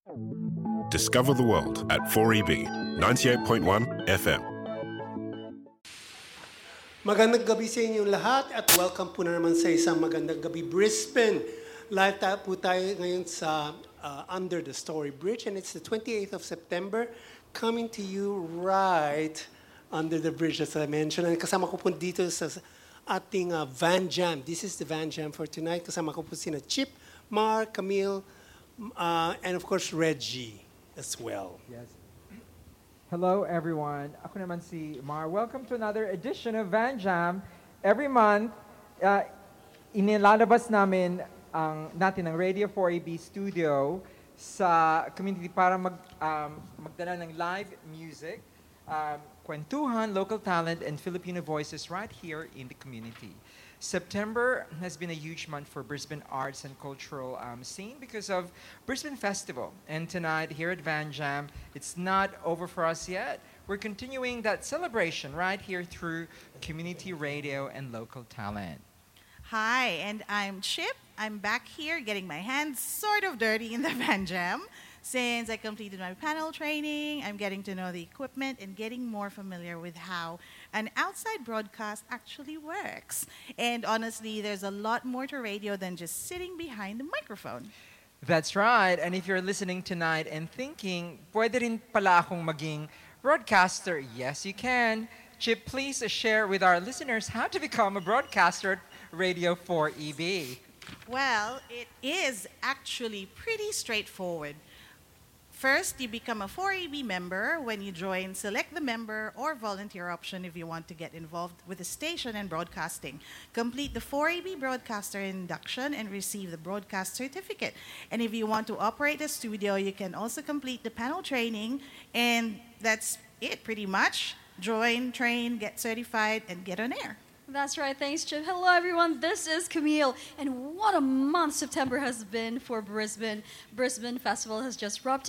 Discover the world at 4EB 98.1 FM. Magandang gabi sa inyong lahat at welcome po na naman sa isang magandang gabi Brisbane. Live po tayo ngayon sa Under the Story Bridge and it's the 28th of September coming to you right under the bridge as I mentioned. And kasama ko po dito sa ating Van Jam. This is the Van Jam for tonight. Kasama ko po sina Chip, Mar, Camille, and of course Reggie as well. Yes. Hello everyone. Ako naman si Mar. Welcome to another edition of Van Jam. Every month, inilalabas namin natin ang Radio 4AB studio sa community para magdala ng live music, kwentuhan, local talent, and Filipino voices right here in the community. September has been a huge month for Brisbane arts and cultural scene because of Brisbane Festival. And tonight here at Van Jam, it's not over for us yet. We're continuing that celebration right here through community radio and local talent. Hi, and I'm Chip. I'm back here getting my hands sort of dirty in the Van Jam. Since I completed my panel training, I'm getting to know the equipment and getting more familiar with how an outside broadcast actually works. And honestly, there's a lot more to radio than just sitting behind the microphone. That's right. And if you're listening tonight and thinking, pwede rin pala akong maging broadcaster, yes, you can. Chip, please share with our listeners how to become a broadcaster at Radio 4EB. Well, it is actually pretty straightforward. First, you become a 4EB member. When you join, select the member or volunteer option if you want to get involved with the station and broadcasting. Complete the 4EB broadcaster induction and receive the broadcast certificate. And if you want to operate a studio, you can also complete the panel training. And that's it pretty much. Join, train, get certified, and get on air. That's right. Thanks, Chip. Hello, everyone. This is Camille. And what a month September has been for Brisbane. Brisbane Festival has just wrapped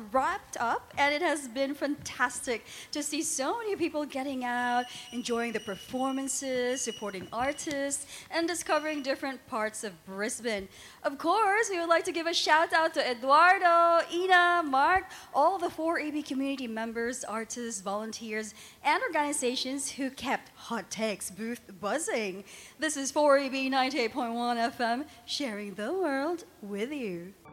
up, and it has been fantastic to see so many people getting out, enjoying the performances, supporting artists, and discovering different parts of Brisbane. Of course, we would like to give a shout out to Eduardo, Ina, Mark, all the 4AB community members, artists, volunteers, and organizations who kept Hot Takes booth buzzing. This is 4AB 98.1 FM, sharing the world with you.